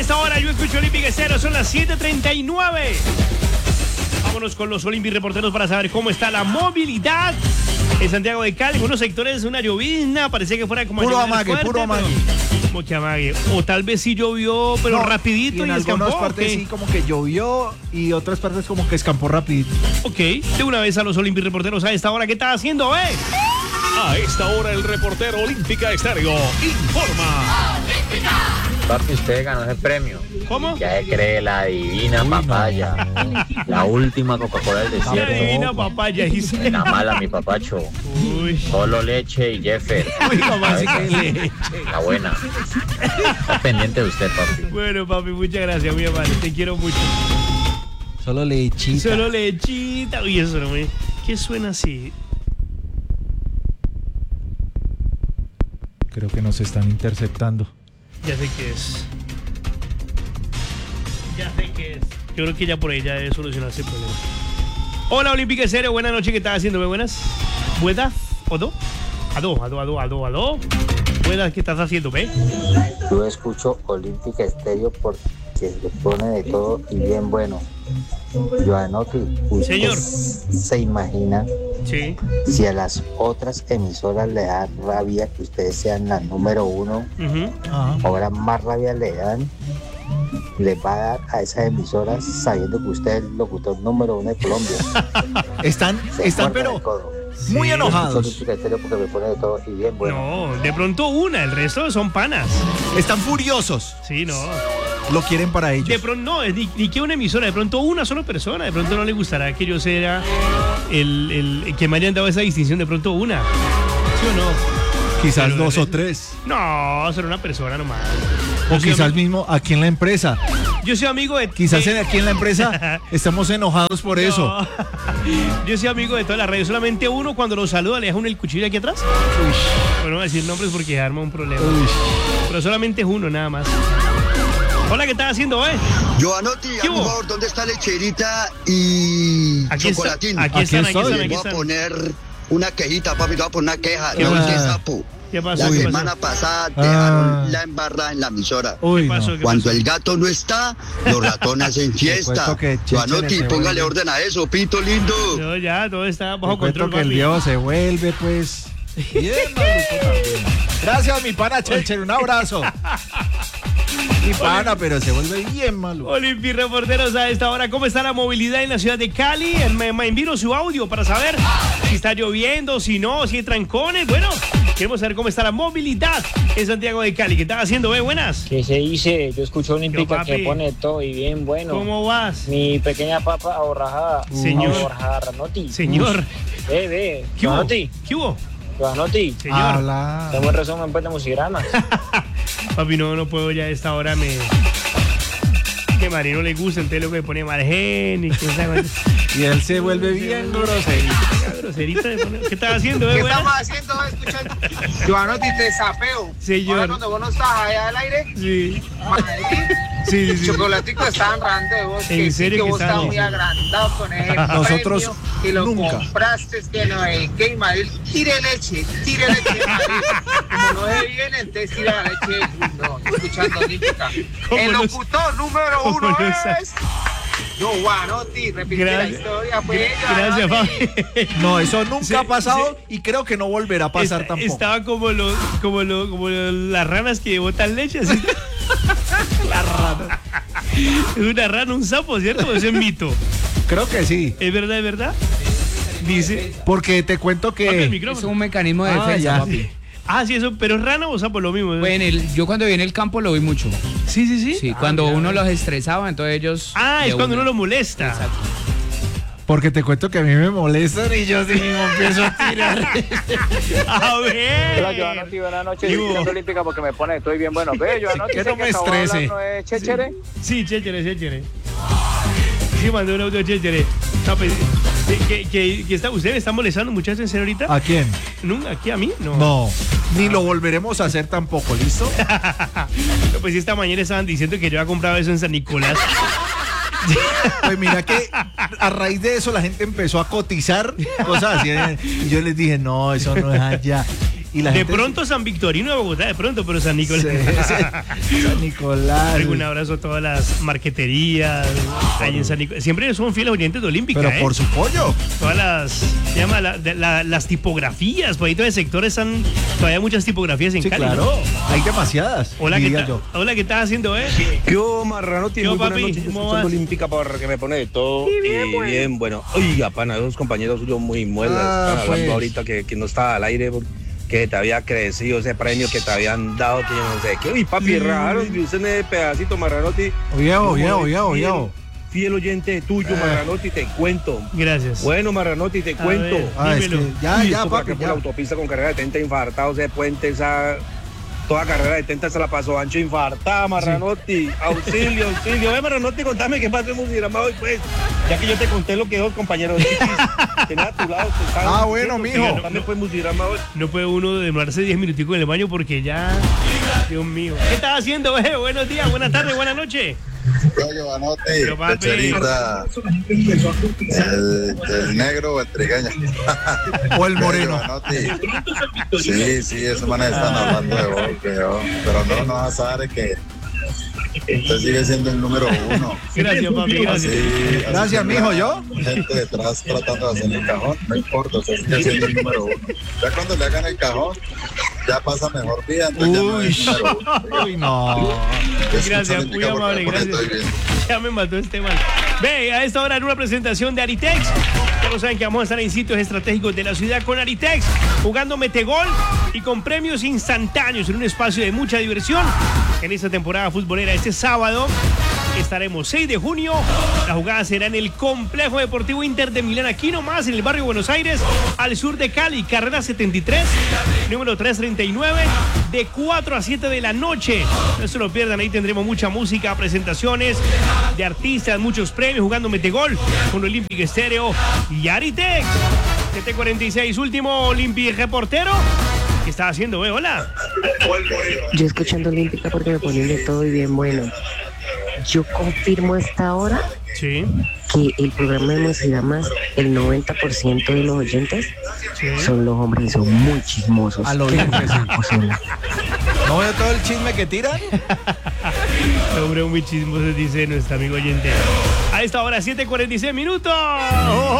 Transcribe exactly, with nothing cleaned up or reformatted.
esta hora yo escucho Olímpica Estéreo, son las siete treinta y nueve. Vámonos con los Olympic reporteros para saber cómo está la movilidad en Santiago de Cali. En unos sectores una llovizna, parecía que fuera como puro a amague, fuerte, puro amague. Como que amague. O tal vez sí llovió, pero no, rapidito y, y en escampó. algunas partes ¿okay? sí como que llovió y otras partes como que escampó rapidito. Ok, de una vez a los Olympic reporteros a esta hora, ¿qué está haciendo, eh? A esta hora el reportero Olímpica Estéreo informa. Papi, usted ganó ese premio. ¿Cómo? Ya se cree la divina Uy, papaya. no. La última Coca-Cola del La desierto. divina papaya, dice. La mala, mi papacho. Uy. Solo leche y Jeffer. Uy, mamá, sí ¿Sabe? que leche. La buena. Está pendiente de usted, papi. Bueno, papi, muchas gracias, muy amable. Te quiero mucho. Solo lechita. Solo lechita. Uy, eso no me... ¿Qué suena así? Creo que nos están interceptando. Ya sé qué es. Ya sé qué es. Yo creo que ya por ahí ya debe solucionarse el problema. Hola, Olímpica Estéreo. Buenas noches. ¿Qué estás haciendo? ¿Muy buenas? ¿Buenas? ¿Odo? ¿Ado? ¿Ado? ¿Ado? ¿Ado? ¿Ado? Buenas. ¿Qué estás haciendo, ve? Yo escucho Olímpica Estéreo porque se pone de todo y bien bueno. Joanotti, ¿usted Señor. se imagina Sí. si a las otras emisoras le da rabia que ustedes sean la número uno? Uh-huh. Ajá. Ahora más rabia le dan, les va a dar a esas emisoras sabiendo que usted es el locutor número uno de Colombia. Están, Se están muerden pero el codo. muy Sí. enojados. Olímpica Estéreo porque me pone de todo y bien bueno. No, de pronto una. El resto son panas. Están furiosos. Sí, no. Lo quieren para ellos. De pronto, no, ni, ni que una emisora, de pronto una sola persona, de pronto no le gustará que yo sea el, el, el que me hayan dado esa distinción, de pronto una. ¿Sí o no? Quizás Pero dos de- o tres. No, será una persona nomás. O Yo soy quizás ami- mismo aquí en la empresa. Yo soy amigo de... Quizás de- aquí en la empresa estamos enojados por No. eso. Yo soy amigo de toda la radio. Solamente uno cuando lo saluda le deja uno el cuchillo aquí atrás. Bueno, no voy a decir nombres porque arma un problema. Uy. Pero solamente es uno nada más. Hola, ¿qué estás haciendo, eh? Joanotti, ¿Qué por hubo? favor, ¿dónde está lecherita y Aquí está- chocolatín? aquí Aquí están, aquí estoy. están, Les aquí voy a están. poner una quejita, papi, te voy a poner una queja. ¿Qué No, pasó? qué sapo. ¿Qué pasó? La ¿Qué semana pasó? pasada Ah. dejaron la embarrada en la emisora. Uy, ¿Qué pasó? no. ¿Qué Cuando pasó? el gato no está, los ratones hacen fiesta. cuento que Chéchere Joanotti, se póngale vuelve. orden a eso, pito lindo. No, ya, todo está Te bajo cuento control, que el papi. viejo se vuelve, pues. Bien, maluco también. Gracias, mi pana Chelcher. Un abrazo. Mi pana, pero se vuelve bien malo. Olympic reporteros a esta hora. ¿Cómo está la movilidad en la ciudad de Cali? Me, me envío su audio para saber si está lloviendo, si no, si hay trancones. Bueno, queremos saber cómo está la movilidad en Santiago de Cali. ¿Qué estás haciendo, eh? Buenas. ¿Qué se dice? Yo escucho Olímpica papi. que pone todo y bien bueno. ¿Cómo vas? Mi pequeña papa aborrajada. Señor. Aborrajada, Ranotti. Señor. Ve, ve. ¿Qué hubo? Ranotti. ¿Qué hubo? Ranotti. Señor. Habla. Tengo el resumen pues, de musigramas. Papi, no, no puedo ya a esta hora. Me... Que a Mari no le gusta, entonces lo que pone margen y que esa cosa. Y él se vuelve bien grosero. Groserita de poner- ¿Qué estás haciendo, eh? ¿Qué Buenas. estamos haciendo? Escuchando. Joanotti, te sapeo. Señor. Ahora cuando vos no estás allá al aire, Sí, madre, sí, sí, sí. chocolatico está enrando de vos. ¿En Que sí, serio que que vos está? estás muy agrandado con ese Nosotros premio, que lo nunca. compraste, que no hay que Madrid, tire leche, tire leche, Madrid. Como no se viene, entonces tira la leche. No, escuchando Olímpica. ¿Cómo El no- locutor número cómo uno no sa- es... No, Joanotti, repite la Gracias. historia, pues. Gracias, Joanotti. Fabi. No, eso nunca Sí, ha pasado sí. y creo que no volverá a pasar Esta- tampoco. Estaba como los, como los, como las ranas que botan leche, así. La rata. Es una rana, un sapo, ¿cierto? Ese es mito. Creo que sí. ¿Es verdad, es verdad? Dice. Porque te cuento Papi, el que. Es micrófono. un mecanismo de Ah, defensa, ya. papi. Ah, sí, eso, pero es rana o sapo, lo mismo. Pues en el, yo cuando vi en el campo lo vi mucho. Sí, sí, sí. Sí, Ah, cuando mira. uno los estresaba, entonces ellos... Ah, de es cuando una. uno lo molesta. Exacto. Porque te cuento que a mí me molestan y yo sí mismo empiezo a tirar. A ver. Hola, Joanotti, buenas noches. ¿Qué hubo? Escuchando Olímpica porque me pone todo y bien bueno. Ve, Joanotti, que dice no me acabó de estrese. hablar, ¿no es Chéchere? Sí, chéchere, chéchere. Sí, mandó un audio chéchere. No, pues, que, que, que, que está, ¿ustedes están molestando, muchachos, en serio ahorita? ¿A quién? ¿No? ¿Aquí a mí? No. No, ni lo volveremos a hacer tampoco, ¿listo? No, pues esta mañana estaban diciendo que yo había comprado eso en San Nicolás. Pues mira que a raíz de eso la gente empezó a cotizar cosas así. Y yo les dije, no, eso no es allá. Y la de gente- pronto San Victorino de Bogotá, de pronto, pero San Nicolás. Sí, sí. San Nicolás. Un abrazo a todas las marqueterías. Ahí en San Nicolás. Siempre son fieles oyentes de Olímpica. Pero ¿eh? por su pollo. Todas las, se llama la- de- la- las tipografías, por ahí todo el sector están todavía muchas tipografías en Sí, Cali. claro. ¿no? Hay demasiadas. Hola, ¿qué, diría ta- yo. Hola, ¿qué estás haciendo, eh? ¿Qué hubo, Marranotti? ¿Qué hubo, Muy buenas papi? noches. ¿Cómo Escuchando vas? Olímpica porque me pone de todo. Sí, bien, y bueno. bien, bueno. Oiga, pana, esos compañeros suyos muy muelas. Ah, Están hablando pues. ahorita que, que no estaba al aire, que te había crecido ese premio que te habían dado, que yo no sé qué. Uy, papi, rajaron de usted en ese pedacito, Marranotti. Viejo, Yo, viejo, fiel- viejo, viejo. Fiel oyente tuyo, Eh. Marranotti, te cuento. Gracias. Bueno, Marranotti, te A cuento. ver. Ah, es Dímelo. que ya, Uy, ya, esto por papi, acá por ya. la autopista con carrera de tenta infartados, ese puente, esa... Toda carrera de tenta se la pasó ancho infartada, Marranotti. Auxilio, auxilio. Ve, Marranotti, contame qué pasa en Musigrama hoy, pues. Ya que yo te conté lo que dijo el compañero de Chiquis, tenés a tu lado. te estaba Ah, bueno, diciendo, mijo. Contame, pues, Musigrama hoy. No puede uno demorarse diez minuticos en el baño porque ya. Dios mío. ¿Qué estás haciendo, eh? Buenos días, buenas tardes, buenas noches. Yo, Giovanotti, Pero, papi. Pecherita, el, el negro o el trigueño. O el moreno. Giovanotti. Sí, sí, esos manes están hablando de vos, pero, pero no, no vas a saber que usted sigue siendo el número uno. Gracias, papi, gracias. Así- así Gracias, que mijo, la ¿yo? Gente detrás tratando de hacer el cajón, no importa, usted sigue siendo el número uno. Ya cuando le hagan el cajón, ya pasa mejor vida, entonces ya no es el número uno. Uy, no. Gracias, muy amable, gracias. Ya me mató este mal. Ve, a esta hora en una presentación de Aritex. Ya lo saben que vamos a estar en sitios estratégicos de la ciudad con Aritex, jugando metegol y con premios instantáneos en un espacio de mucha diversión. En esta temporada futbolera, este sábado, estaremos seis de junio. La jugada será en el Complejo Deportivo Inter de Milán, aquí nomás, en el barrio Buenos Aires, al sur de Cali, carrera setenta y tres, número trescientos treinta y nueve, de cuatro a siete de la noche. No se lo pierdan, ahí tendremos mucha música, presentaciones de artistas, muchos premios, jugando metegol con Olympic Estéreo y Aritex. siete cuarenta y seis, último Olympic reportero. ¿Qué está haciendo, ve? Hola. Yo escuchando Olímpica porque me ponen de todo y bien bueno. Yo confirmo a esta hora Sí. que el programa de Musigramas, el noventa por ciento de los oyentes son los hombres y son muy chismosos. A lo bien que sí. O sea, ¿No veo todo el chisme que tiran? Hombre, muy chismoso, dice nuestro amigo oyente. A esta hora, siete cuarenta y seis minutos.